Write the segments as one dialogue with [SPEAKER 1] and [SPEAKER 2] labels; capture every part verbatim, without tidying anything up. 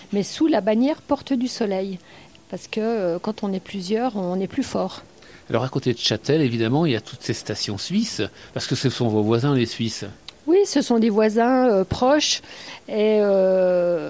[SPEAKER 1] mais sous la bannière Porte du Soleil. Parce que euh, quand on est plusieurs, on est plus fort.
[SPEAKER 2] Alors à côté de Châtel, évidemment, il y a toutes ces stations suisses, parce que ce sont vos voisins, les Suisses.
[SPEAKER 1] Oui, ce sont des voisins euh, proches et euh,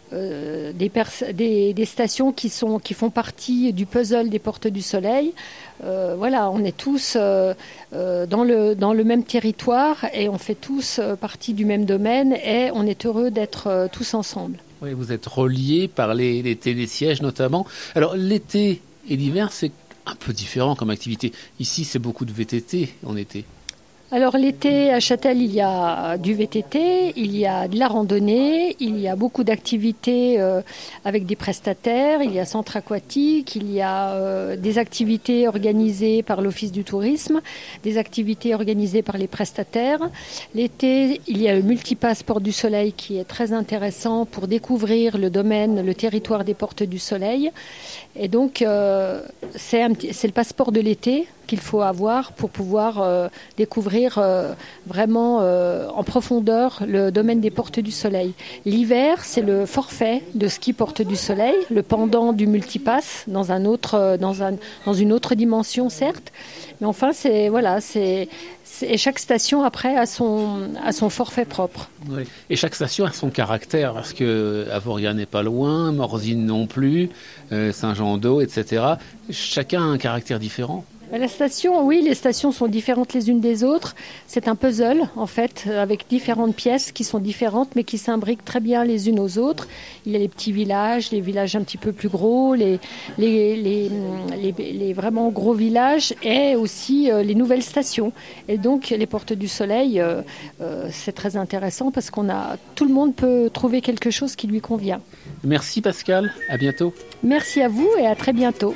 [SPEAKER 1] euh, des, pers- des, des stations qui, sont, qui font partie du puzzle des Portes du Soleil. Euh, voilà, on est tous euh, euh, dans, le, dans le même territoire et on fait tous euh, partie du même domaine et on est heureux d'être euh, tous ensemble.
[SPEAKER 2] Oui, vous êtes reliés par les, les télésièges notamment. Alors l'été et l'hiver, c'est un peu différent comme activité. Ici, c'est beaucoup de V T T en été.
[SPEAKER 1] Alors l'été à Châtel, il y a du V T T, il y a de la randonnée, il y a beaucoup d'activités euh, avec des prestataires, il y a centre aquatique, il y a euh, des activités organisées par l'Office du tourisme, des activités organisées par les prestataires. L'été, il y a le multipass Porte du Soleil qui est très intéressant pour découvrir le domaine, le territoire des Portes du Soleil. Et donc euh, c'est, un petit, c'est le passeport de l'été qu'il faut avoir pour pouvoir euh, découvrir euh, vraiment euh, en profondeur le domaine des Portes du Soleil. L'hiver, c'est le forfait de ski Portes du Soleil, le pendant du multipass dans un autre, dans un, dans une autre dimension certes, mais enfin c'est voilà, c'est, c'est et chaque station après a son a son forfait propre.
[SPEAKER 2] Oui. Et chaque station a son caractère parce que Avoria n'est pas loin, Morzine non plus, euh, Saint-Jean-d'Eau, et cetera. Chacun a un caractère différent.
[SPEAKER 1] La station, oui, les stations sont différentes les unes des autres. C'est un puzzle, en fait, avec différentes pièces qui sont différentes, mais qui s'imbriquent très bien les unes aux autres. Il y a les petits villages, les villages un petit peu plus gros, les, les, les, les, les vraiment gros villages, et aussi euh, les nouvelles stations. Et donc, les Portes du Soleil, euh, euh, c'est très intéressant parce qu'on a, tout le monde peut trouver quelque chose qui lui convient.
[SPEAKER 2] Merci Pascal, à bientôt.
[SPEAKER 1] Merci à vous et à très bientôt.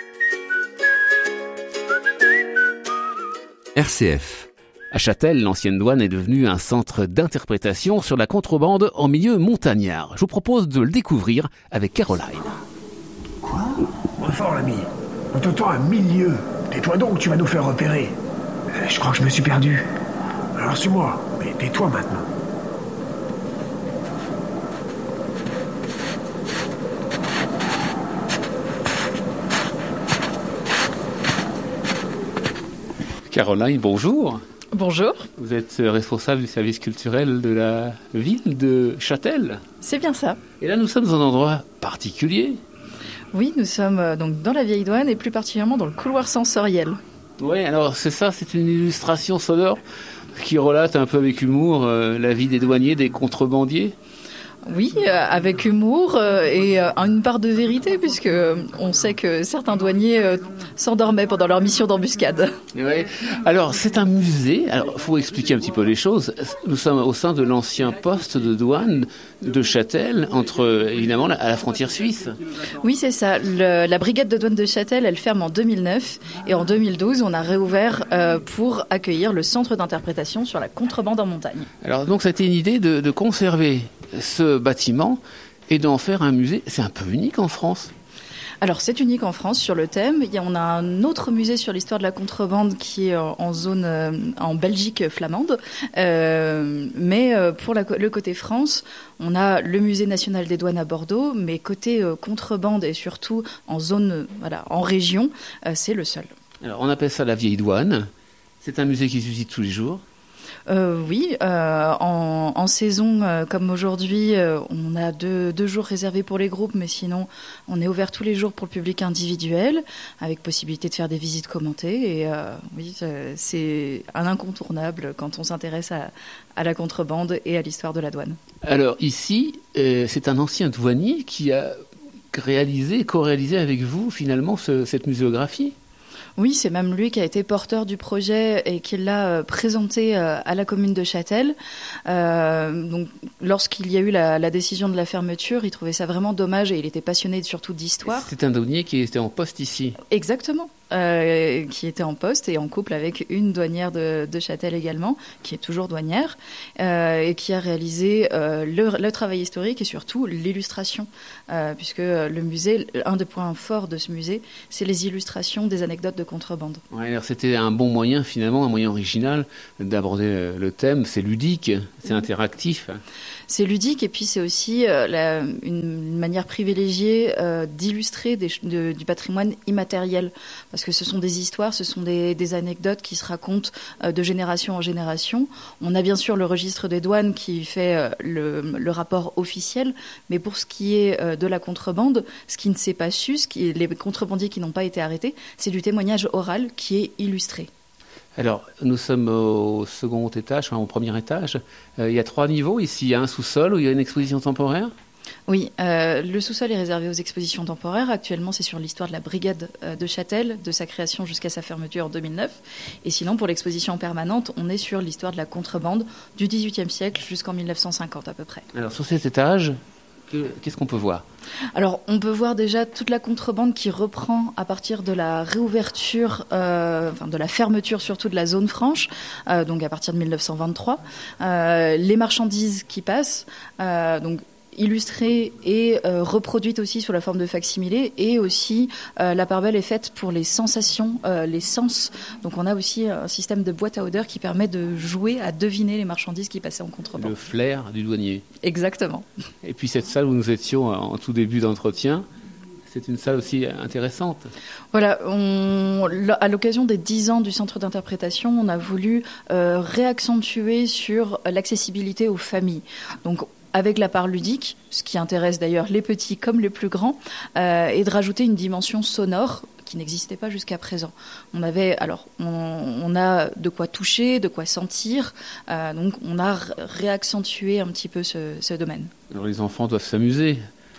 [SPEAKER 3] R C F.
[SPEAKER 2] À Châtel, l'ancienne douane est devenue un centre d'interprétation sur la contrebande en milieu montagnard. Je vous propose de le découvrir avec Caroline.
[SPEAKER 4] Quoi ? Moins fort, l'ami. On t'entend à mille lieues. Tais-toi donc, tu vas nous faire repérer. Euh, je crois que je me suis perdu. Alors suis-moi, mais tais-toi maintenant.
[SPEAKER 2] Caroline, bonjour.
[SPEAKER 5] Bonjour.
[SPEAKER 2] Vous êtes responsable du service culturel de la ville de Châtel.
[SPEAKER 5] C'est bien ça.
[SPEAKER 2] Et là, nous sommes dans un endroit particulier.
[SPEAKER 5] Oui, nous sommes euh, donc dans la vieille douane et plus particulièrement dans le couloir sensoriel.
[SPEAKER 2] Oui, alors c'est ça, c'est une illustration sonore qui relate un peu avec humour euh, la vie des douaniers, des contrebandiers.
[SPEAKER 5] Oui, euh, avec humour euh, et euh, une part de vérité, puisque euh, on sait que certains douaniers euh, s'endormaient pendant leur mission d'embuscade.
[SPEAKER 2] Ouais. Alors, c'est un musée. Alors, faut expliquer un petit peu les choses. Nous sommes au sein de l'ancien poste de douane de Châtel, entre, évidemment, à la frontière suisse.
[SPEAKER 5] Oui, c'est ça. Le, la brigade de douane de Châtel, elle ferme en deux mille neuf. Et en deux mille douze, on a réouvert euh, pour accueillir le centre d'interprétation sur la contrebande en montagne. Alors,
[SPEAKER 2] donc, c'était une idée de, de conserver ce bâtiment et d'en faire un musée. C'est un peu unique en France.
[SPEAKER 5] Alors, c'est unique en France sur le thème. Il y a, on a un autre musée sur l'histoire de la contrebande qui est en zone, euh, en Belgique flamande. Euh, mais euh, pour la, le côté France, on a le musée national des douanes à Bordeaux, mais côté euh, contrebande et surtout en zone, euh, voilà, en région, euh, c'est le seul.
[SPEAKER 2] Alors, on appelle ça la vieille douane. C'est un musée qui se visite tous les jours.
[SPEAKER 5] Euh, oui, euh, en, en saison euh, comme aujourd'hui, euh, on a deux, deux jours réservés pour les groupes, mais sinon on est ouvert tous les jours pour le public individuel, avec possibilité de faire des visites commentées. Et euh, oui, c'est un incontournable quand on s'intéresse à, à la contrebande et à l'histoire de la douane.
[SPEAKER 2] Alors ici, euh, c'est un ancien douanier qui a réalisé, co-réalisé avec vous finalement ce, cette muséographie.
[SPEAKER 5] Oui, c'est même lui qui a été porteur du projet et qui l'a euh, présenté euh, à la commune de Châtel. Euh, donc, lorsqu'il y a eu la, la décision de la fermeture, il trouvait ça vraiment dommage et il était passionné surtout d'histoire.
[SPEAKER 2] C'est un douanier qui était en poste ici.
[SPEAKER 5] Exactement. Euh, qui était en poste et en couple avec une douanière de, de Châtel également, qui est toujours douanière, euh, et qui a réalisé euh, le, le travail historique et surtout l'illustration, euh, puisque le musée, un des points forts de ce musée, c'est les illustrations des anecdotes de contrebande.
[SPEAKER 2] Ouais, alors c'était un bon moyen finalement, un moyen original d'aborder le thème, c'est ludique, c'est interactif.
[SPEAKER 5] C'est ludique et puis c'est aussi euh, la, une manière privilégiée euh, d'illustrer des, de, du patrimoine immatériel, parce que ce sont des histoires, ce sont des, des anecdotes qui se racontent euh, de génération en génération. On a bien sûr le registre des douanes qui fait euh, le, le rapport officiel, mais pour ce qui est euh, de la contrebande, ce qui ne s'est pas su, ce qui, les contrebandiers qui n'ont pas été arrêtés, c'est du témoignage oral qui est illustré.
[SPEAKER 2] Alors, nous sommes au second étage, enfin au premier étage. Euh, il y a trois niveaux ici. Il y a un sous-sol où il y a une exposition temporaire.
[SPEAKER 5] Oui, euh, le sous-sol est réservé aux expositions temporaires. Actuellement, c'est sur l'histoire de la brigade euh, de Châtel, de sa création jusqu'à sa fermeture en deux mille neuf. Et sinon, pour l'exposition permanente, on est sur l'histoire de la contrebande du dix-huitième siècle jusqu'en mille neuf cent cinquante à peu près.
[SPEAKER 2] Alors, sur cet étage, qu'est-ce qu'on peut voir ?
[SPEAKER 5] Alors, on peut voir déjà toute la contrebande qui reprend à partir de la réouverture, euh, enfin de la fermeture surtout de la zone franche, euh, donc à partir de mille neuf cent vingt-trois. Euh, les marchandises qui passent, euh, donc illustrées et euh, reproduites aussi sous la forme de facsimilés, et aussi euh, la part belle est faite pour les sensations, euh, les sens. Donc on a aussi un système de boîte à odeur qui permet de jouer à deviner les marchandises qui passaient en contrebande.
[SPEAKER 2] Le flair du douanier.
[SPEAKER 5] Exactement.
[SPEAKER 2] Et puis cette salle où nous étions en tout début d'entretien, c'est une salle aussi intéressante.
[SPEAKER 5] Voilà, on, à l'occasion des dix ans du centre d'interprétation, on a voulu euh, réaccentuer sur l'accessibilité aux familles. Donc avec la part ludique, ce qui intéresse d'ailleurs les petits comme les plus grands, euh, et de rajouter une dimension sonore qui n'existait pas jusqu'à présent. On avait, alors, on, on a de quoi toucher, de quoi sentir, euh, donc on a réaccentué un petit peu ce, ce domaine.
[SPEAKER 2] Alors les enfants doivent s'amuser.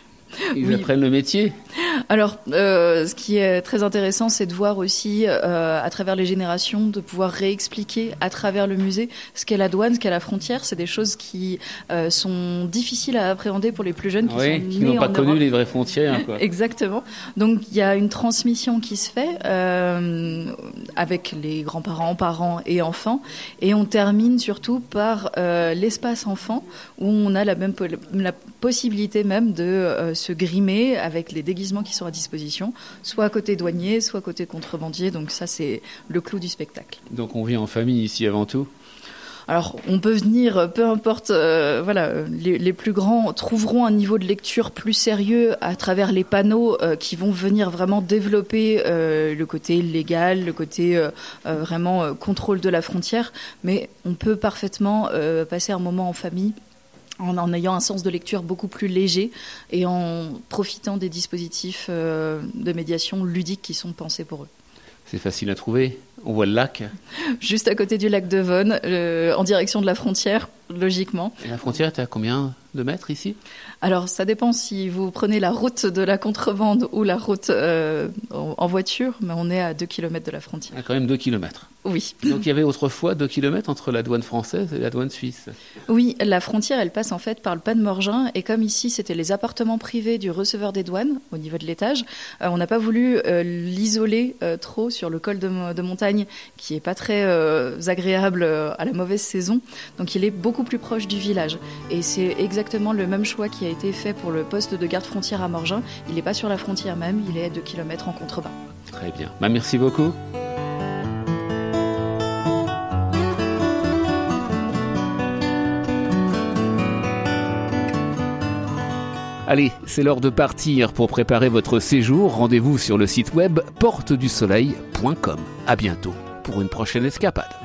[SPEAKER 2] Ils
[SPEAKER 5] oui.
[SPEAKER 2] apprennent le métier.
[SPEAKER 5] Alors, euh, ce qui est très intéressant, c'est de voir aussi, euh, à travers les générations, de pouvoir réexpliquer à travers le musée ce qu'est la douane, ce qu'est la frontière. C'est des choses qui euh, sont difficiles à appréhender pour les plus jeunes qui
[SPEAKER 2] oui,
[SPEAKER 5] sont
[SPEAKER 2] qui
[SPEAKER 5] nés
[SPEAKER 2] n'ont pas
[SPEAKER 5] en
[SPEAKER 2] connu
[SPEAKER 5] Europe.
[SPEAKER 2] les vraies frontières, quoi.
[SPEAKER 5] Exactement. Donc, il y a une transmission qui se fait euh, avec les grands-parents, parents et enfants. Et on termine surtout par euh, l'espace enfant, où on a la même po- la possibilité même de euh, se grimer avec les déguisements qui sont à disposition, soit côté douanier, soit côté contrebandier. Donc ça, c'est le clou du spectacle.
[SPEAKER 2] Donc on vit en famille ici avant tout.
[SPEAKER 5] Alors, on peut venir, peu importe, euh, voilà, les, les plus grands trouveront un niveau de lecture plus sérieux à travers les panneaux euh, qui vont venir vraiment développer euh, le côté légal, le côté euh, euh, vraiment euh, contrôle de la frontière. Mais on peut parfaitement euh, passer un moment en famille en, en ayant un sens de lecture beaucoup plus léger et en profitant des dispositifs euh, de médiation ludiques qui sont pensés pour eux.
[SPEAKER 2] C'est facile à trouver. On voit le lac.
[SPEAKER 5] Juste à côté du lac de Vonne, euh, en direction de la frontière, logiquement.
[SPEAKER 2] Et la frontière est à combien de mètres ici ?
[SPEAKER 5] Alors, ça dépend si vous prenez la route de la contrebande ou la route euh, en, en voiture, mais on est à deux kilomètres de la frontière.
[SPEAKER 2] Il y a quand même deux kilomètres.
[SPEAKER 5] Oui.
[SPEAKER 2] Donc il y avait autrefois deux kilomètres entre la douane française et la douane suisse.
[SPEAKER 5] Oui, la frontière, elle passe en fait par le Pas de Morgin, et comme ici, c'était les appartements privés du receveur des douanes, au niveau de l'étage, euh, on n'a pas voulu euh, l'isoler euh, trop sur le col de, de montagne, qui est pas très euh, agréable euh, à la mauvaise saison. Donc il est beaucoup plus proche du village. Et c'est exactement le même choix qui a été fait pour le poste de garde frontière à Morgin. Il n'est pas sur la frontière même, il est à deux kilomètres en contrebas.
[SPEAKER 2] Très bien. Bah, merci beaucoup. Allez, c'est l'heure de partir. Pour préparer votre séjour, rendez-vous sur le site web porte du soleil point com. À bientôt pour une prochaine escapade.